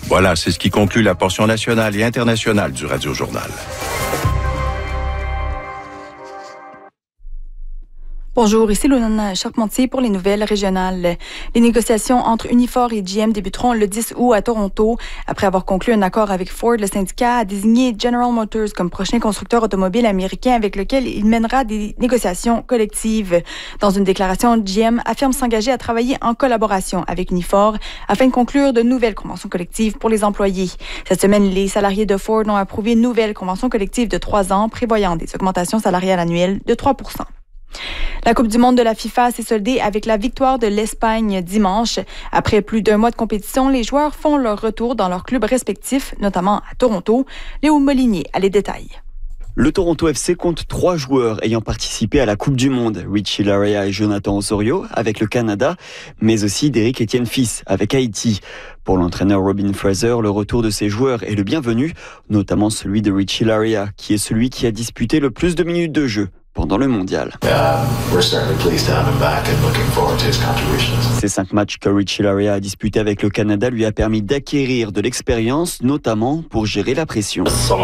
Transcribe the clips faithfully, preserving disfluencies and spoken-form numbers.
Voilà, c'est ce qui conclut la portion nationale et internationale du Radio Journal. Bonjour, ici Lunana Charpentier pour les nouvelles régionales. Les négociations entre Unifor et G M débuteront le dix août à Toronto. Après avoir conclu un accord avec Ford, le syndicat a désigné General Motors comme prochain constructeur automobile américain avec lequel il mènera des négociations collectives. Dans une déclaration, G M affirme s'engager à travailler en collaboration avec Unifor afin de conclure de nouvelles conventions collectives pour les employés. Cette semaine, les salariés de Ford ont approuvé une nouvelle convention collective de trois ans prévoyant des augmentations salariales annuelles de trois pour cent. La Coupe du monde de la FIFA s'est soldée avec la victoire de l'Espagne dimanche. Après plus d'un mois de compétition, les joueurs font leur retour dans leurs clubs respectifs, notamment à Toronto. Léo Molinier a les détails. Le Toronto F C compte trois joueurs ayant participé à la Coupe du Monde. Richie Laryea et Jonathan Osorio avec le Canada, mais aussi Derrick Etienne Fils avec Haïti. Pour l'entraîneur Robin Fraser, le retour de ces joueurs est le bienvenu, notamment celui de Richie Laryea, qui est celui qui a disputé le plus de minutes de jeu pendant le mondial. Ces cinq matchs que Richie Laryea a disputés avec le Canada lui a permis d'acquérir de l'expérience, notamment pour gérer la pression.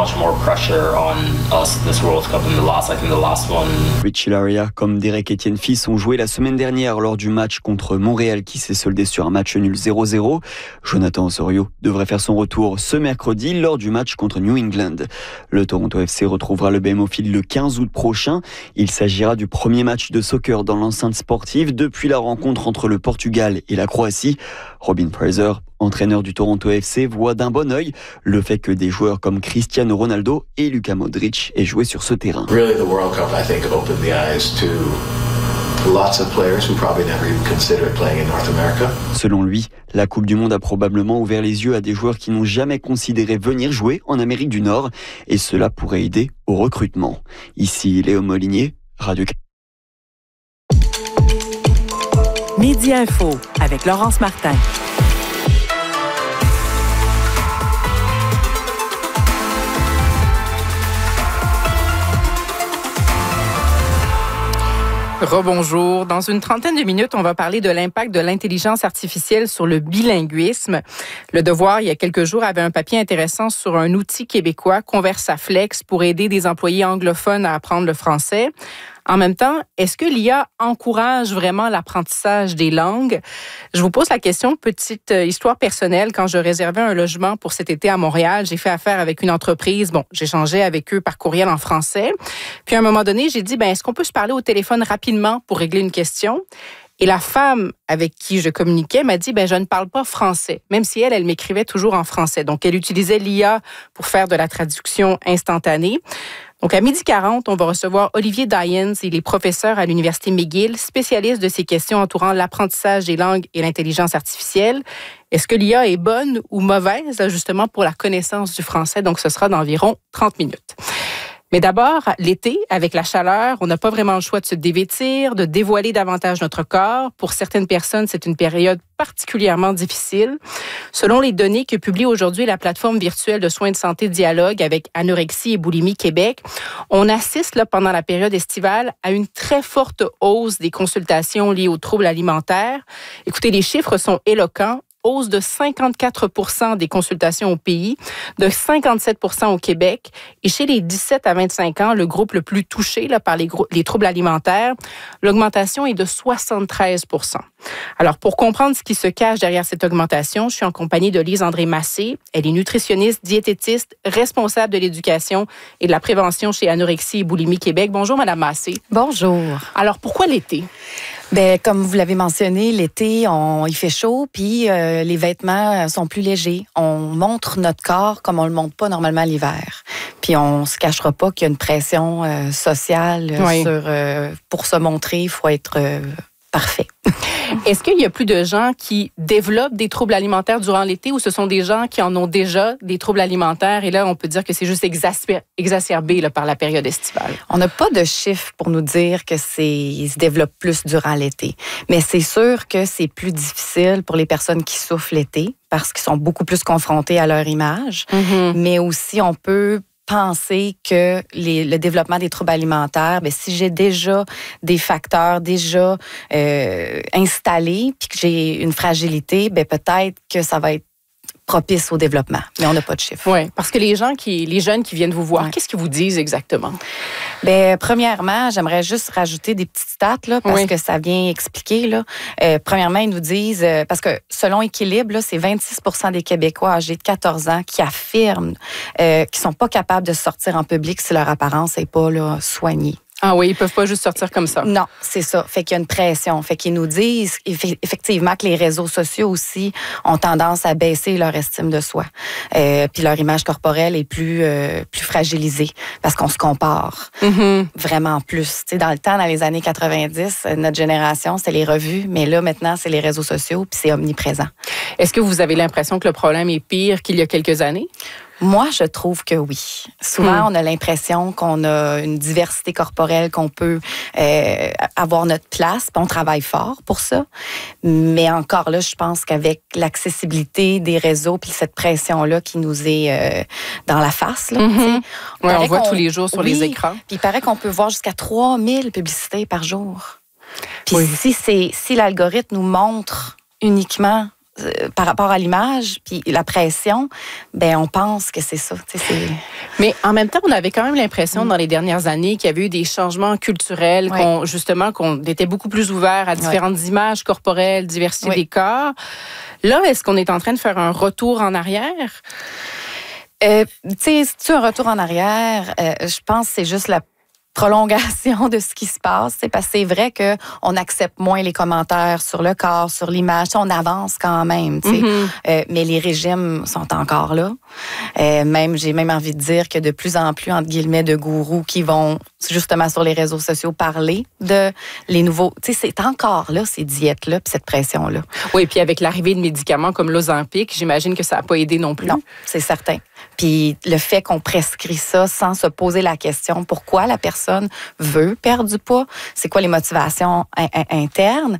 Richie Laryea, comme Derrick Etienne Fils, ont joué la semaine dernière lors du match contre Montréal qui s'est soldé sur un match nul zéro zéro. Jonathan Osorio devrait faire son retour ce mercredi lors du match contre New England. Le Toronto F C retrouvera le B M O Field le quinze août prochain. Il s'agira du premier match de soccer dans l'enceinte sportive depuis la rencontre entre le Portugal et la Croatie. Robin Fraser, entraîneur du Toronto F C, voit d'un bon œil le fait que des joueurs comme Cristiano Ronaldo et Luka Modric aient joué sur ce terrain. Really, the World Cup, I think, opened the eyes to lots of players who probably never even considered playing in North America. Selon lui, la Coupe du Monde a probablement ouvert les yeux à des joueurs qui n'ont jamais considéré venir jouer en Amérique du Nord, et cela pourrait aider au recrutement. Ici Léo Molinier, Radio Midi Info avec Laurence Martin. Rebonjour. Dans une trentaine de minutes, on va parler de l'impact de l'intelligence artificielle sur le bilinguisme. Le Devoir, il y a quelques jours, avait un papier intéressant sur un outil québécois, Conversaflex, pour aider des employés anglophones à apprendre le français. En même temps, est-ce que l'I A encourage vraiment l'apprentissage des langues? Je vous pose la question, petite histoire personnelle. Quand je réservais un logement pour cet été à Montréal, j'ai fait affaire avec une entreprise. Bon, j'échangeais avec eux par courriel en français. Puis à un moment donné, j'ai dit, ben, est-ce qu'on peut se parler au téléphone rapidement pour régler une question? Et la femme avec qui je communiquais m'a dit, ben, je ne parle pas français, même si elle, elle m'écrivait toujours en français. Donc, elle utilisait l'I A pour faire de la traduction instantanée. Donc, à midi quarante, on va recevoir Olivier Dyens. Il est professeur à l'Université McGill, spécialiste de ces questions entourant l'apprentissage des langues et l'intelligence artificielle. Est-ce que l'I A est bonne ou mauvaise, justement, pour la connaissance du français? Donc, ce sera d'environ trente minutes. Mais d'abord, l'été, avec la chaleur, on n'a pas vraiment le choix de se dévêtir, de dévoiler davantage notre corps. Pour certaines personnes, c'est une période particulièrement difficile. Selon les données que publie aujourd'hui la plateforme virtuelle de soins de santé Dialogue avec Anorexie et Boulimie Québec, on assiste là, pendant la période estivale à une très forte hausse des consultations liées aux troubles alimentaires. Écoutez, les chiffres sont éloquents. Hausse de cinquante-quatre pour cent des consultations au pays, de cinquante-sept pour cent au Québec. Et chez les dix-sept à vingt-cinq ans, le groupe le plus touché là, par les, gro- les troubles alimentaires, l'augmentation est de soixante-treize pour cent. Alors, pour comprendre ce qui se cache derrière cette augmentation, je suis en compagnie de Lise-André Massé. Elle est nutritionniste, diététiste, responsable de l'éducation et de la prévention chez Anorexie et Boulimie Québec. Bonjour, Madame Massé. Bonjour. Alors, pourquoi l'été? Ben, comme vous l'avez mentionné, l'été, on, il fait chaud, puis euh, les vêtements sont plus légers. On montre notre corps comme on le montre pas normalement l'hiver. Puis on se cachera pas qu'il y a une pression euh, sociale oui. sur euh, pour se montrer, il faut être euh, parfait. Est-ce qu'il y a plus de gens qui développent des troubles alimentaires durant l'été ou ce sont des gens qui en ont déjà des troubles alimentaires et là, on peut dire que c'est juste exacer- exacerbé là, par la période estivale? On n'a pas de chiffres pour nous dire que c'est, ils se développent plus durant l'été. Mais c'est sûr que c'est plus difficile pour les personnes qui souffrent l'été parce qu'ils sont beaucoup plus confrontés à leur image. Mm-hmm. Mais aussi, on peut penser que les, le développement des troubles alimentaires, bien, si j'ai déjà des facteurs déjà euh, installés puis que j'ai une fragilité, bien, peut-être que ça va être propice au développement. Mais on n'a pas de chiffres. Oui, parce que les gens qui, les jeunes qui viennent vous voir, ouais. qu'est-ce qu'ils vous disent exactement? Bien, premièrement, j'aimerais juste rajouter des petites stats, là, parce oui. que ça vient expliquer, là. Euh, premièrement, ils nous disent, euh, parce que selon Équilibre, là, c'est vingt-six pour cent des Québécois âgés de quatorze ans qui affirment euh, qu'ils sont pas capables de sortir en public si leur apparence n'est pas là, soignée. Ah oui, ils peuvent pas juste sortir comme ça. Non, c'est ça. Fait qu'il y a une pression. Fait qu'ils nous disent effectivement que les réseaux sociaux aussi ont tendance à baisser leur estime de soi. Euh, puis leur image corporelle est plus euh, plus fragilisée parce qu'on se compare mm-hmm. vraiment plus. Tu sais, dans le temps, dans les années quatre-vingt-dix, notre génération, c'était les revues, mais là, maintenant, c'est les réseaux sociaux puis c'est omniprésent. Est-ce que vous avez l'impression que le problème est pire qu'il y a quelques années? Moi, je trouve que oui. Souvent, hmm. on a l'impression qu'on a une diversité corporelle, qu'on peut euh, avoir notre place, puis on travaille fort pour ça. Mais encore là, je pense qu'avec l'accessibilité des réseaux puis cette pression-là qui nous est euh, dans la face, là, mm-hmm. ouais, on voit qu'on, tous les jours sur oui, les écrans. Puis il paraît qu'on peut voir jusqu'à trois mille publicités par jour. Puis oui. si, c'est, si l'algorithme nous montre uniquement Euh, par rapport à l'image, puis la pression, ben on pense que c'est ça. C'est... Mais en même temps, on avait quand même l'impression, mmh. dans les dernières années, qu'il y avait eu des changements culturels, ouais. qu'on, justement, qu'on était beaucoup plus ouvert à différentes ouais. images corporelles, diversité ouais. des corps. Là, est-ce qu'on est en train de faire un retour en arrière? Euh, tu sais, si tu as un retour en arrière, euh, je pense que c'est juste la prolongation de ce qui se passe, c'est parce que c'est vrai que on accepte moins les commentaires sur le corps, sur l'image, on avance quand même, tu sais, mm-hmm. euh, mais les régimes sont encore là. Euh, même j'ai même envie de dire que de plus en plus entre guillemets de gourous qui vont justement sur les réseaux sociaux parler de les nouveaux, tu sais, c'est encore là ces diètes là, puis cette pression là. Oui, puis avec l'arrivée de médicaments comme l'Ozempic, j'imagine que ça n'a pas aidé non plus. Non, c'est certain. Puis le fait qu'on prescrit ça sans se poser la question pourquoi la personne veut perdre du poids, c'est quoi les motivations in- in- internes,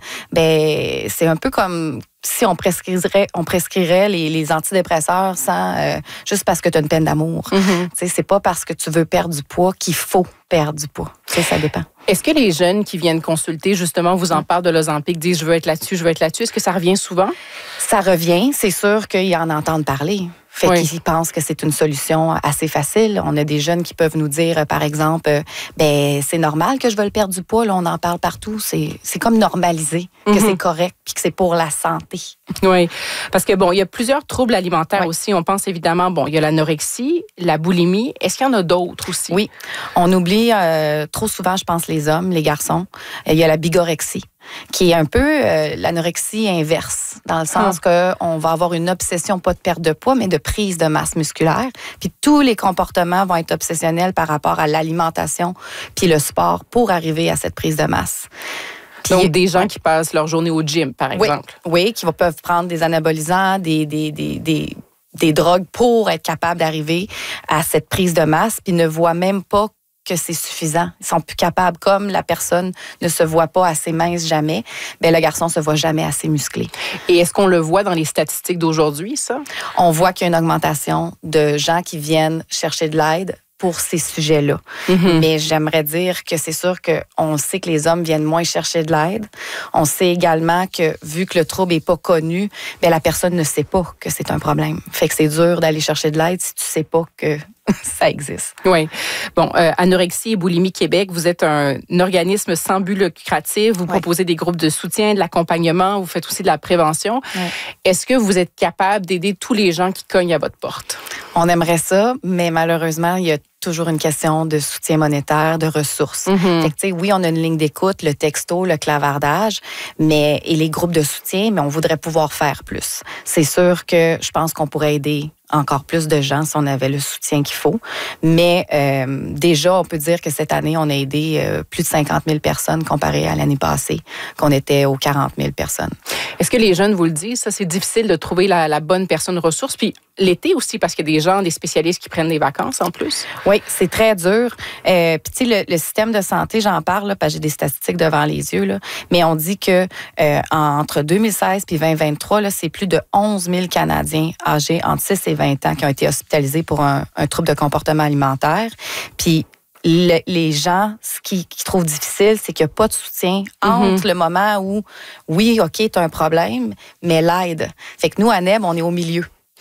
ben c'est un peu comme si on prescrirait, on prescrirait les, les antidépresseurs sans euh, juste parce que tu as une peine d'amour. Mm-hmm. Tu sais, c'est pas parce que tu veux perdre du poids qu'il faut perdre du poids. Tu sais, ça dépend. Est-ce que les jeunes qui viennent consulter, justement, vous en parlent de l'Ozempic, disent je veux être là-dessus, je veux être là-dessus, est-ce que ça revient souvent? Ça revient, c'est sûr qu'ils en entendent parler. Fait oui. qu'ils pensent que c'est une solution assez facile. On a des jeunes qui peuvent nous dire, par exemple, euh, ben c'est normal que je veuille perdre du poids. Là, on en parle partout. C'est, c'est comme normalisé que mm-hmm. c'est correct puis que c'est pour la santé. Oui, parce que bon, il y a plusieurs troubles alimentaires oui. aussi. On pense évidemment, bon, il y a l'anorexie, la boulimie. Est-ce qu'il y en a d'autres aussi? Oui, on oublie euh, trop souvent, je pense, les hommes, les garçons. Il y a la bigorexie, qui est un peu euh, l'anorexie inverse, dans le sens ah. qu'on va avoir une obsession, pas de perte de poids, mais de prise de masse musculaire. Puis tous les comportements vont être obsessionnels par rapport à l'alimentation puis le sport pour arriver à cette prise de masse. Puis, donc, des gens qui passent leur journée au gym, par exemple. Oui, oui qui vont, peuvent prendre des anabolisants, des, des, des, des, des drogues pour être capables d'arriver à cette prise de masse, puis ne voient même pas que c'est suffisant. Ils sont plus capables, comme la personne ne se voit pas assez mince jamais, bien, le garçon se voit jamais assez musclé. Et est-ce qu'on le voit dans les statistiques d'aujourd'hui, ça? On voit qu'il y a une augmentation de gens qui viennent chercher de l'aide pour ces sujets-là. Mm-hmm. Mais j'aimerais dire que c'est sûr qu'on sait que les hommes viennent moins chercher de l'aide. On sait également que, vu que le trouble n'est pas connu, bien, la personne ne sait pas que c'est un problème. Fait que c'est dur d'aller chercher de l'aide si tu sais pas que ça existe. Oui. Bon, euh, Anorexie et Boulimie Québec, vous êtes un, un organisme sans but lucratif. Vous oui. proposez des groupes de soutien, de l'accompagnement. Vous faites aussi de la prévention. Oui. Est-ce que vous êtes capable d'aider tous les gens qui cognent à votre porte? On aimerait ça, mais malheureusement, il y a toujours une question de soutien monétaire, de ressources. Mm-hmm. Fait que, tu sais, oui, on a une ligne d'écoute, le texto, le clavardage, mais et les groupes de soutien, mais on voudrait pouvoir faire plus. C'est sûr que je pense qu'on pourrait aider encore plus de gens si on avait le soutien qu'il faut. Mais euh, déjà, on peut dire que cette année, on a aidé euh, plus de cinquante mille personnes comparé à l'année passée, qu'on était aux quarante mille personnes. Est-ce que les jeunes vous le disent? Ça, c'est difficile de trouver la, la bonne personne ressource. Puis l'été aussi, parce qu'il y a des gens, des spécialistes qui prennent des vacances en plus. Oui, c'est très dur. Euh, Puis tu sais, le, le système de santé, j'en parle, là, parce que j'ai des statistiques devant les yeux, là, mais on dit que euh, entre deux mille seize et vingt vingt-trois, là, c'est plus de onze mille Canadiens âgés entre six et vingt ans qui ont été hospitalisés pour un, un trouble de comportement alimentaire. Puis le, les gens, ce qui, qui trouvent difficile, c'est qu'il n'y a pas de soutien entre mm-hmm. le moment où, oui, OK, tu as un problème, mais l'aide. Fait que nous, à N E B, on est au milieu.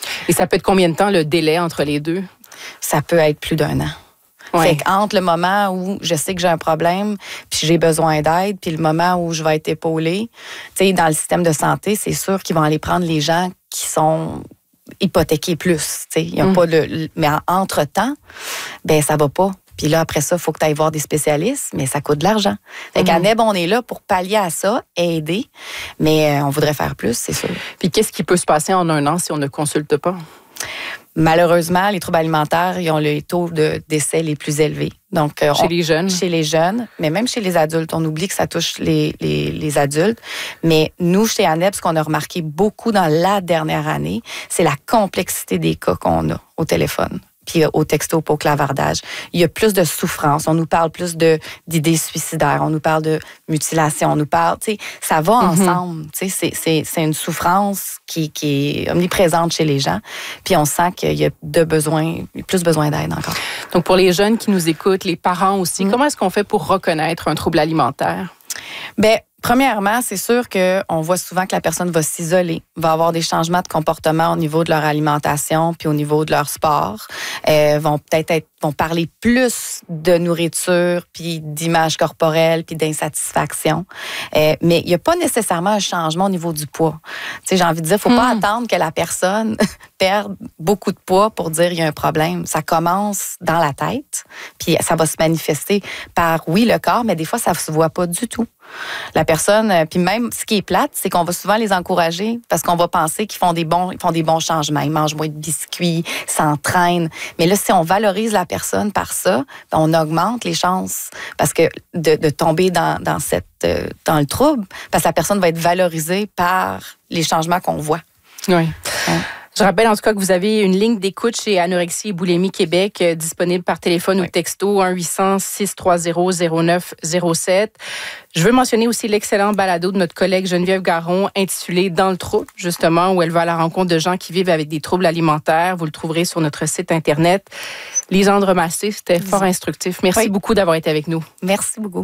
Et ça peut être combien de temps le délai entre les deux? Ça peut être plus d'un an. Ouais. Fait qu'entre le moment où je sais que j'ai un problème, puis j'ai besoin d'aide, puis le moment où je vais être épaulée, tu sais, dans le système de santé, c'est sûr qu'ils vont aller prendre les gens qui sont hypothéqués plus. Tu sais, il y a mmh. pas le, mais entre-temps, ben ça va pas. Puis là, après ça, il faut que tu ailles voir des spécialistes, mais ça coûte de l'argent. Fait mmh. qu'à N E B, on est là pour pallier à ça, aider, mais on voudrait faire plus, c'est sûr. Puis qu'est-ce qui peut se passer en un an si on ne consulte pas? Malheureusement, les troubles alimentaires, ils ont les taux de décès les plus élevés. Donc, chez on, les jeunes? Chez les jeunes, mais même chez les adultes. On oublie que ça touche les, les, les adultes. Mais nous, chez N E B, ce qu'on a remarqué beaucoup dans la dernière année, c'est la complexité des cas qu'on a au téléphone. Puis au texto, au clavardage. Il y a plus de souffrance. On nous parle plus de, d'idées suicidaires. On nous parle de mutilation. On nous parle, tu sais, ça va mm-hmm. ensemble. Tu sais, c'est, c'est, c'est une souffrance qui, qui est omniprésente chez les gens. Puis on sent qu'il y a de besoin, plus besoin d'aide encore. Donc pour les jeunes qui nous écoutent, les parents aussi, mm. comment est-ce qu'on fait pour reconnaître un trouble alimentaire? Bien, premièrement, c'est sûr qu'on voit souvent que la personne va s'isoler, va avoir des changements de comportement au niveau de leur alimentation puis au niveau de leur sport. Euh, vont peut-être être, vont parler plus de nourriture puis d'image corporelle puis d'insatisfaction. Euh, mais il n'y a pas nécessairement un changement au niveau du poids. Tu sais, j'ai envie de dire, il ne faut pas mmh. attendre que la personne perde beaucoup de poids pour dire qu'il y a un problème. Ça commence dans la tête puis ça va se manifester par, oui, le corps, mais des fois, ça ne se voit pas du tout. La personne, puis même ce qui est plate, c'est qu'on va souvent les encourager parce qu'on va penser qu'ils font des bons, ils font des bons changements. Ils mangent moins de biscuits, s'entraînent. Mais là, si on valorise la personne par ça, on augmente les chances parce que de, de tomber dans, dans, cette, dans le trouble, parce que la personne va être valorisée par les changements qu'on voit. Oui. Ouais. Je rappelle en tout cas que vous avez une ligne d'écoute chez Anorexie et Boulimie Québec euh, disponible par téléphone oui. ou texto un huit cents six trois zéro zéro neuf zéro sept. Je veux mentionner aussi l'excellent balado de notre collègue Geneviève Garon intitulé « Dans le trouble », justement, où elle va à la rencontre de gens qui vivent avec des troubles alimentaires. Vous le trouverez sur notre site Internet. Lisandre Massé, c'était Lisandre. Fort instructif. Merci oui. beaucoup d'avoir été avec nous. Merci beaucoup.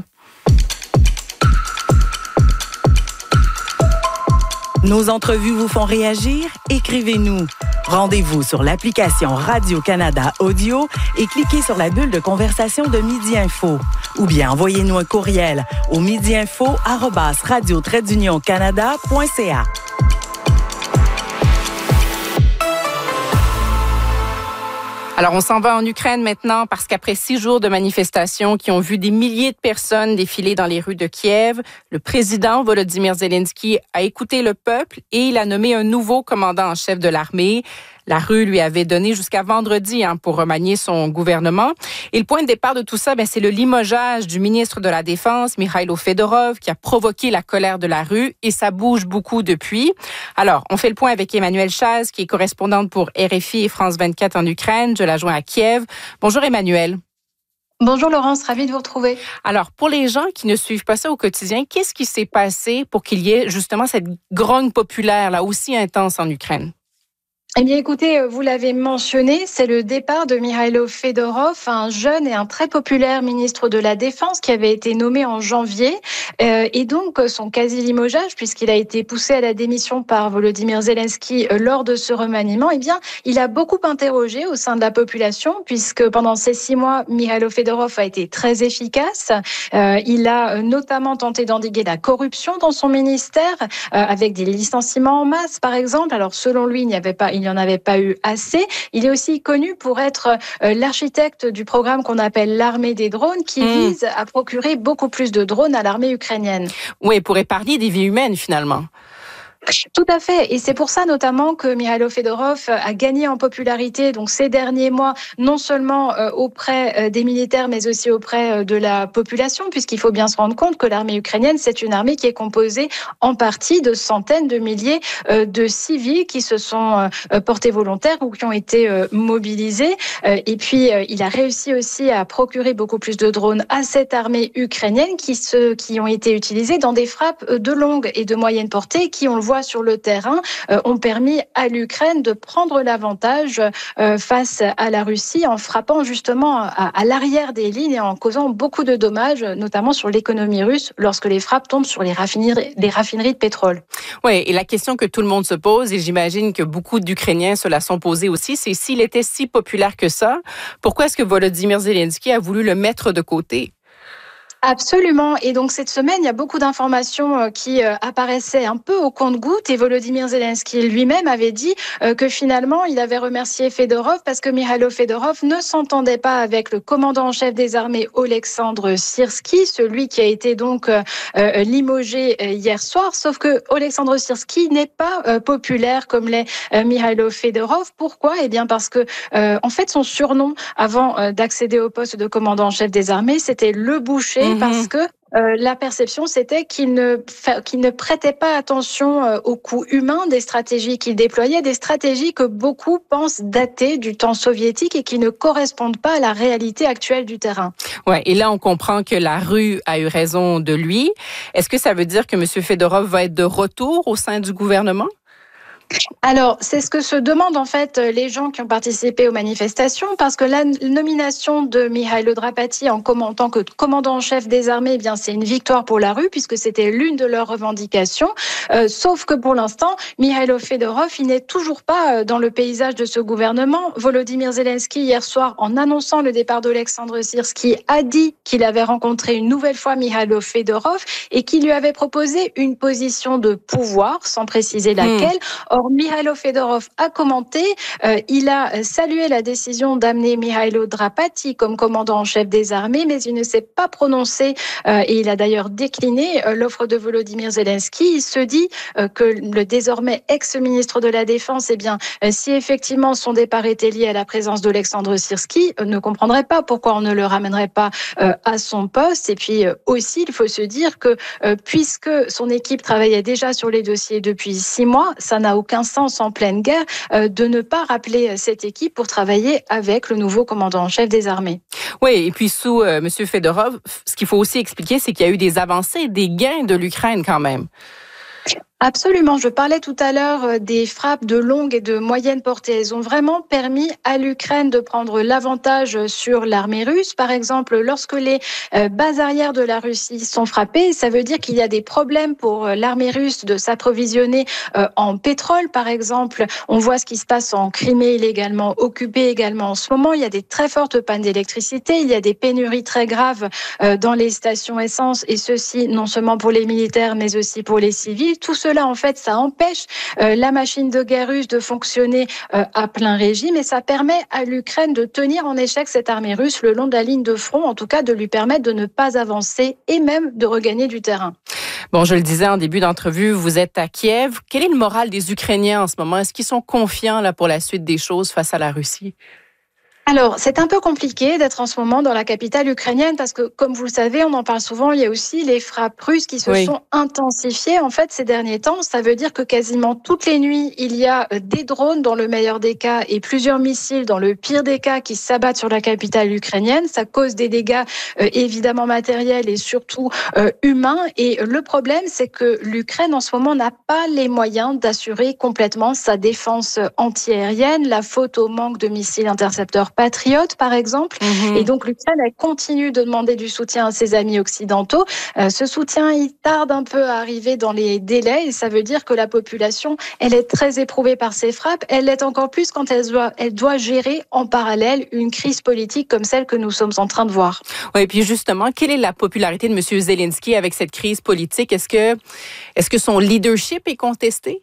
Nos entrevues vous font réagir? Écrivez-nous. Rendez-vous sur l'application Radio-Canada Audio et cliquez sur la bulle de conversation de Midi Info. Ou bien envoyez-nous un courriel au midiinfo arobase radio trait d'union canada point c a. Alors, on s'en va en Ukraine maintenant parce qu'après six jours de manifestations qui ont vu des milliers de personnes défiler dans les rues de Kiev, le président Volodymyr Zelensky a écouté le peuple et il a nommé un nouveau commandant en chef de l'armée. La rue lui avait donné jusqu'à vendredi hein, pour remanier son gouvernement. Et le point de départ de tout ça, ben, c'est le limogeage du ministre de la Défense, Mikhailo Fedorov, qui a provoqué la colère de la rue et ça bouge beaucoup depuis. Alors, on fait le point avec Emmanuelle Chaz, qui est correspondante pour R F I et France vingt-quatre en Ukraine. Je la joins à Kiev. Bonjour Emmanuelle. Bonjour Laurence, ravie de vous retrouver. Alors, pour les gens qui ne suivent pas ça au quotidien, qu'est-ce qui s'est passé pour qu'il y ait justement cette grogne populaire là aussi intense en Ukraine? Eh bien, écoutez, vous l'avez mentionné, c'est le départ de Mikhailo Fedorov, un jeune et un très populaire ministre de la Défense qui avait été nommé en janvier. Euh, et donc, son quasi-limogeage, puisqu'il a été poussé à la démission par Volodymyr Zelensky euh, lors de ce remaniement, eh bien, il a beaucoup interrogé au sein de la population, puisque pendant ces six mois, Mikhailo Fedorov a été très efficace. Euh, il a notamment tenté d'endiguer la corruption dans son ministère, euh, avec des licenciements en masse, par exemple. Alors, selon lui, il n'y avait pas... Il n'y en avait pas eu assez. Il est aussi connu pour être euh, l'architecte du programme qu'on appelle l'armée des drones, qui mmh. vise à procurer beaucoup plus de drones à l'armée ukrainienne. Oui, pour épargner des vies humaines finalement. Tout à fait. Et c'est pour ça notamment que Mikhailo Fedorov a gagné en popularité donc ces derniers mois, non seulement euh, auprès euh, des militaires, mais aussi auprès euh, de la population, puisqu'il faut bien se rendre compte que l'armée ukrainienne, c'est une armée qui est composée en partie de centaines de milliers euh, de civils qui se sont euh, portés volontaires ou qui ont été euh, mobilisés. Euh, et puis, euh, il a réussi aussi à procurer beaucoup plus de drones à cette armée ukrainienne qui, se, qui ont été utilisés dans des frappes de longue et de moyenne portée qui, on le voit voit sur le terrain euh, ont permis à l'Ukraine de prendre l'avantage euh, face à la Russie en frappant justement à, à l'arrière des lignes et en causant beaucoup de dommages, notamment sur l'économie russe, lorsque les frappes tombent sur les raffineries, les raffineries de pétrole. Oui, et la question que tout le monde se pose, et j'imagine que beaucoup d'Ukrainiens se la sont posée aussi, c'est s'il était si populaire que ça, pourquoi est-ce que Volodymyr Zelensky a voulu le mettre de côté? Absolument. Et donc, cette semaine, il y a beaucoup d'informations qui apparaissaient un peu au compte-gouttes. Et Volodymyr Zelensky lui-même avait dit que finalement, il avait remercié Fedorov parce que Mikhailo Fedorov ne s'entendait pas avec le commandant en chef des armées, Oleksandr Syrski, celui qui a été donc limogé hier soir. Sauf que Oleksandr Syrski n'est pas populaire comme l'est Mikhailo Fedorov. Pourquoi? Eh bien, parce que, en fait, son surnom avant d'accéder au poste de commandant en chef des armées, c'était le boucher. Parce que euh, la perception, c'était qu'il ne, qu'il ne prêtait pas attention euh, aux coûts humains des stratégies qu'il déployait, des stratégies que beaucoup pensent dater du temps soviétique et qui ne correspondent pas à la réalité actuelle du terrain. Ouais, et là, on comprend que la rue a eu raison de lui. Est-ce que ça veut dire que M. Fedorov va être de retour au sein du gouvernement? Alors, c'est ce que se demandent en fait les gens qui ont participé aux manifestations, parce que la nomination de Mikhailo Drapati en, en tant que commandant en chef des armées, eh bien c'est une victoire pour la rue, puisque c'était l'une de leurs revendications. Euh, sauf que pour l'instant, Mikhailo Fedorov, il n'est toujours pas dans le paysage de ce gouvernement. Volodymyr Zelensky, hier soir, en annonçant le départ d'Oleksandr Syrski, a dit qu'il avait rencontré une nouvelle fois Mikhailo Fedorov et qu'il lui avait proposé une position de pouvoir, sans préciser laquelle. Mmh. Or, Mikhailo Fedorov a commenté, euh, il a salué la décision d'amener Mikhailo Drapati comme commandant en chef des armées, mais il ne s'est pas prononcé euh, et il a d'ailleurs décliné euh, l'offre de Volodymyr Zelensky. Il se dit euh, que le désormais ex-ministre de la Défense, eh bien, euh, si effectivement son départ était lié à la présence d'Oleksandr Syrski, euh, ne comprendrait pas pourquoi on ne le ramènerait pas euh, à son poste. Et puis euh, aussi, il faut se dire que euh, puisque son équipe travaillait déjà sur les dossiers depuis six mois, ça n'a aucun sens en pleine guerre euh, de ne pas rappeler cette équipe pour travailler avec le nouveau commandant en chef des armées. Oui, et puis sous euh, M. Fedorov, ce qu'il faut aussi expliquer, c'est qu'il y a eu des avancées, des gains de l'Ukraine quand même. Absolument. Je parlais tout à l'heure des frappes de longue et de moyenne portée. Elles ont vraiment permis à l'Ukraine de prendre l'avantage sur l'armée russe. Par exemple, lorsque les bases arrières de la Russie sont frappées, ça veut dire qu'il y a des problèmes pour l'armée russe de s'approvisionner en pétrole, par exemple. On voit ce qui se passe en Crimée illégalement occupée également en ce moment. Il y a des très fortes pannes d'électricité. Il y a des pénuries très graves dans les stations essence, et ceci non seulement pour les militaires, mais aussi pour les civils. Tout cela, en fait, ça empêche euh, la machine de guerre russe de fonctionner euh, à plein régime, et ça permet à l'Ukraine de tenir en échec cette armée russe le long de la ligne de front, en tout cas de lui permettre de ne pas avancer et même de regagner du terrain. Bon, je le disais en début d'entrevue, vous êtes à Kiev. Quel est le moral des Ukrainiens en ce moment? Est-ce qu'ils sont confiants là, pour la suite des choses face à la Russie? Alors, c'est un peu compliqué d'être en ce moment dans la capitale ukrainienne parce que, comme vous le savez, on en parle souvent, il y a aussi les frappes russes qui se oui. sont intensifiées en fait ces derniers temps. Ça veut dire que quasiment toutes les nuits, il y a des drones dans le meilleur des cas et plusieurs missiles dans le pire des cas qui s'abattent sur la capitale ukrainienne. Ça cause des dégâts euh, évidemment matériels et surtout euh, humains. Et le problème, c'est que l'Ukraine en ce moment n'a pas les moyens d'assurer complètement sa défense antiaérienne. La faute au manque de missiles intercepteurs patriotes, par exemple. Mmh. Et donc, l'Ukraine, elle continue de demander du soutien à ses amis occidentaux. Euh, ce soutien, il tarde un peu à arriver dans les délais, et ça veut dire que la population, elle est très éprouvée par ces frappes. Elle l'est encore plus quand elle doit, elle doit gérer en parallèle une crise politique comme celle que nous sommes en train de voir. Oui, et puis justement, quelle est la popularité de M. Zelensky avec cette crise politique? Est-ce que, est-ce que son leadership est contesté?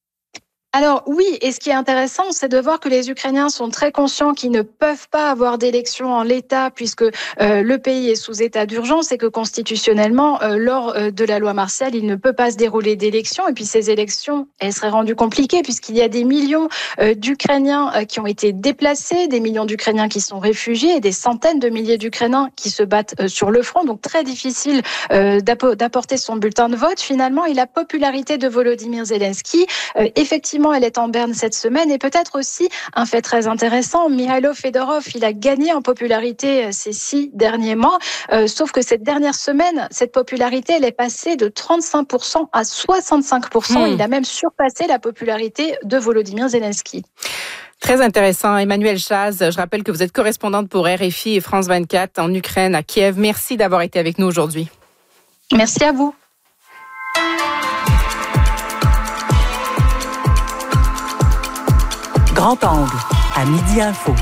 Alors oui, et ce qui est intéressant, c'est de voir que les Ukrainiens sont très conscients qu'ils ne peuvent pas avoir d'élection en l'état puisque euh, le pays est sous état d'urgence et que constitutionnellement, euh, lors euh, de la loi martiale, il ne peut pas se dérouler d'élections. Et puis ces élections, elles seraient rendues compliquées puisqu'il y a des millions euh, d'Ukrainiens euh, qui ont été déplacés, des millions d'Ukrainiens qui sont réfugiés et des centaines de milliers d'Ukrainiens qui se battent euh, sur le front. Donc très difficile euh, d'apporter son bulletin de vote finalement. Et la popularité de Volodymyr Zelensky, euh, effectivement, effectivement, elle est en berne cette semaine. Et peut-être aussi un fait très intéressant, Mikhailo Fedorov, il a gagné en popularité ces six derniers mois. Euh, sauf que cette dernière semaine, cette popularité, elle est passée de trente-cinq pour cent à soixante-cinq pour cent. Mmh. Il a même surpassé la popularité de Volodymyr Zelensky. Très intéressant. Emmanuelle Chaz, je rappelle que vous êtes correspondante pour R F I et France vingt-quatre en Ukraine, à Kiev. Merci d'avoir été avec nous aujourd'hui. Merci à vous. Grand angle, à Midi Info.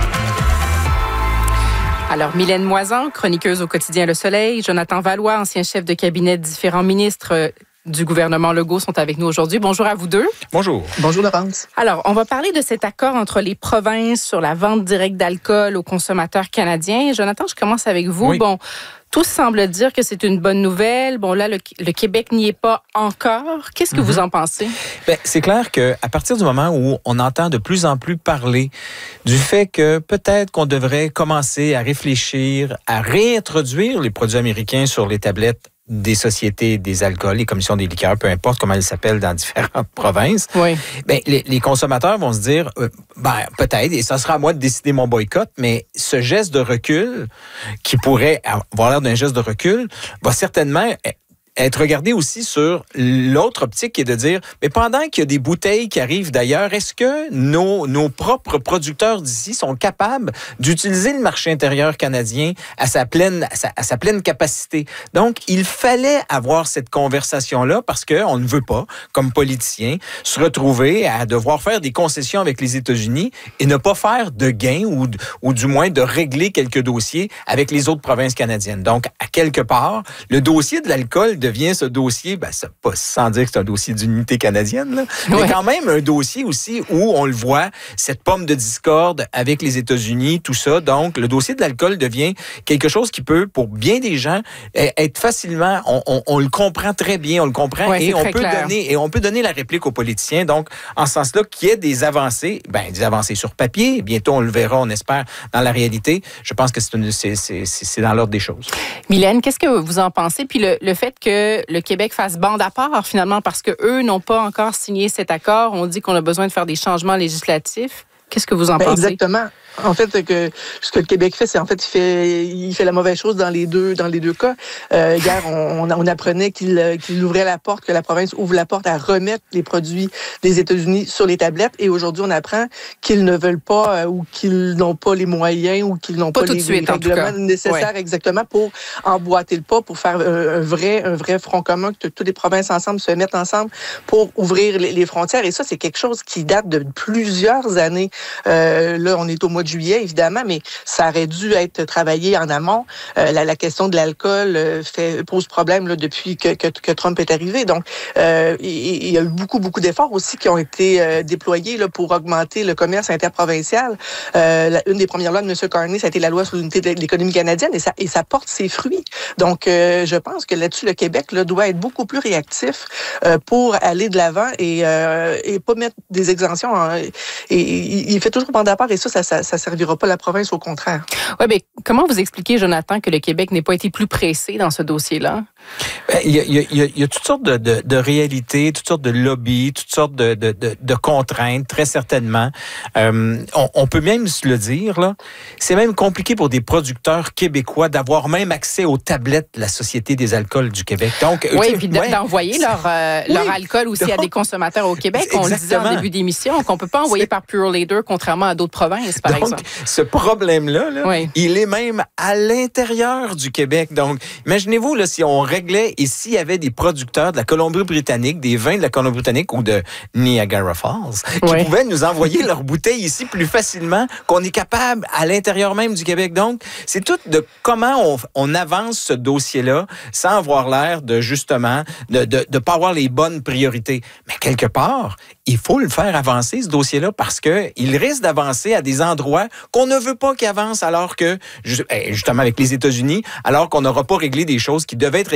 Alors, Mylène Moisan, chroniqueuse au quotidien Le Soleil, Jonathan Valois, ancien chef de cabinet de différents ministres du gouvernement Legault sont avec nous aujourd'hui. Bonjour à vous deux. Bonjour. Bonjour Laurence. Alors, on va parler de cet accord entre les provinces sur la vente directe d'alcool aux consommateurs canadiens. Jonathan, je commence avec vous. Oui. Bon, tout semble dire que c'est une bonne nouvelle. Bon, là, le, le Québec n'y est pas encore. Qu'est-ce que mm-hmm. vous en pensez? Bien, c'est clair qu'à partir du moment où on entend de plus en plus parler du fait que peut-être qu'on devrait commencer à réfléchir à réintroduire les produits américains sur les tablettes des sociétés des alcools, les commissions des liqueurs, peu importe comment elles s'appellent dans différentes provinces, oui. ben, les, les consommateurs vont se dire, euh, ben, peut-être, et ça sera à moi de décider mon boycott, mais ce geste de recul, qui pourrait avoir l'air d'un geste de recul, va certainement être regardé aussi sur l'autre optique qui est de dire, mais pendant qu'il y a des bouteilles qui arrivent d'ailleurs, est-ce que nos, nos propres producteurs d'ici sont capables d'utiliser le marché intérieur canadien à sa pleine, à sa, à sa pleine capacité? Donc, il fallait avoir cette conversation-là parce qu'on ne veut pas, comme politicien, se retrouver à devoir faire des concessions avec les États-Unis et ne pas faire de gains ou, ou du moins de régler quelques dossiers avec les autres provinces canadiennes. Donc, à quelque part, le dossier de l'alcool de devient ce dossier, ben, ça, pas sans dire que c'est un dossier d'unité canadienne, là, ouais. mais quand même un dossier aussi où on le voit, cette pomme de discorde avec les États-Unis, tout ça. Donc, le dossier de l'alcool devient quelque chose qui peut, pour bien des gens, être facilement, on, on, on le comprend très bien, on le comprend ouais, et on peut clair. donner et on peut donner la réplique aux politiciens. Donc, en ce sens-là, qu'il y ait des avancées, ben des avancées sur papier. Bientôt, on le verra, on espère, dans la réalité. Je pense que c'est, une, c'est, c'est, c'est dans l'ordre des choses. Mylène, qu'est-ce que vous en pensez? Puis le, le fait que le Québec fasse bande à part, finalement, parce qu'eux n'ont pas encore signé cet accord. On dit qu'on a besoin de faire des changements législatifs. Qu'est-ce que vous en ben pensez? Exactement. En fait, que ce que le Québec fait, c'est en fait, il fait, il fait la mauvaise chose dans les deux, dans les deux cas. Euh, hier, on, on apprenait qu'il, qu'il ouvrait la porte, que la province ouvre la porte à remettre les produits des États-Unis sur les tablettes. Et aujourd'hui, on apprend qu'ils ne veulent pas euh, ou qu'ils n'ont pas les moyens ou qu'ils n'ont pas, pas les, suite, les règlements nécessaires ouais. exactement pour emboîter le pas, pour faire un, un vrai, un vrai front commun, que toutes les provinces ensemble se mettent ensemble pour ouvrir les, les frontières. Et ça, c'est quelque chose qui date de plusieurs années. Euh, là, on est au mois de juillet, évidemment, mais ça aurait dû être travaillé en amont. Euh, la, la question de l'alcool euh, fait, pose problème là, depuis que, que, que Trump est arrivé. Donc, euh, il, il y a eu beaucoup, beaucoup d'efforts aussi qui ont été euh, déployés là, pour augmenter le commerce interprovincial. Euh, la, une des premières lois de M. Carney, ça a été la loi sur l'unité de l'économie canadienne et ça, et ça porte ses fruits. Donc, euh, je pense que là-dessus, le Québec là, doit être beaucoup plus réactif euh, pour aller de l'avant et, euh, et pas mettre des exemptions. En, et, et, il fait toujours bande à part et ça, ça, ça, ça servira pas la province, au contraire. Oui, mais comment vous expliquez, Jonathan, que le Québec n'ait pas été plus pressé dans ce dossier-là? Il y a, il y a, il y a toutes sortes de, de, de réalités, toutes sortes de lobbies, toutes sortes de, de, de, de contraintes, très certainement. Euh, on, on peut même se le dire, là, c'est même compliqué pour des producteurs québécois d'avoir même accès aux tablettes de la Société des alcools du Québec. Donc, oui, puis ouais, d'envoyer leur, euh, oui, leur alcool aussi donc, à des consommateurs au Québec. Exactement. On le disait en début d'émission, qu'on ne peut pas envoyer c'est... par Pure Leader, contrairement à d'autres provinces, par donc, exemple. Ce problème-là, là, oui. il est même à l'intérieur du Québec. Donc, imaginez-vous là, si on réglait et s'il y avait des producteurs de la Colombie-Britannique, des vins de la Colombie-Britannique ou de Niagara Falls, qui oui. pouvaient nous envoyer leurs bouteilles ici plus facilement, qu'on est capable à l'intérieur même du Québec. Donc, c'est tout de comment on, on avance ce dossier-là sans avoir l'air de, justement, de de, de pas avoir les bonnes priorités. Mais quelque part, il faut le faire avancer, ce dossier-là, parce que il risque d'avancer à des endroits qu'on ne veut pas qu'il avance, alors que, justement avec les États-Unis, alors qu'on n'aura pas réglé des choses qui devaient être réglées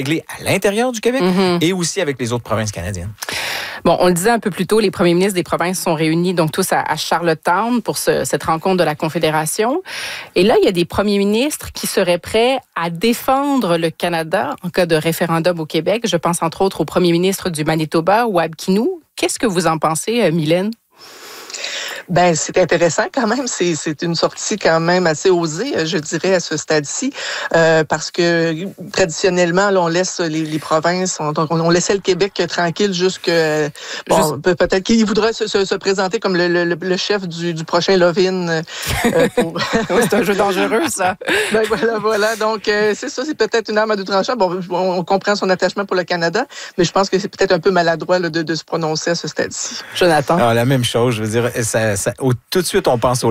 réglé à l'intérieur du Québec Mm-hmm. et aussi avec les autres provinces canadiennes. Bon, on le disait un peu plus tôt, les premiers ministres des provinces sont réunis donc tous à, à Charlottetown pour ce, cette rencontre de la Confédération. Et là, il y a des premiers ministres qui seraient prêts à défendre le Canada en cas de référendum au Québec. Je pense entre autres au premier ministre du Manitoba, Wab Kinew. Qu'est-ce que vous en pensez, Mylène? Ben, c'est intéressant quand même. C'est, c'est une sortie quand même assez osée, je dirais, à ce stade-ci, euh, parce que traditionnellement, là, on laisse les, les provinces, on, on laissait le Québec tranquille jusque... Bon, Juste... peut-être qu'il voudrait se, se, se présenter comme le, le, le chef du, du prochain Love-in. Euh, pour... oui, c'est un jeu dangereux, ça. Ben voilà, voilà. Donc, euh, c'est ça, c'est peut-être une arme à deux tranchants. Bon, on comprend son attachement pour le Canada, mais je pense que c'est peut-être un peu maladroit là, de, de se prononcer à ce stade-ci. Jonathan? Alors, la même chose, je veux dire, ça, ça, au, tout de suite, on pense au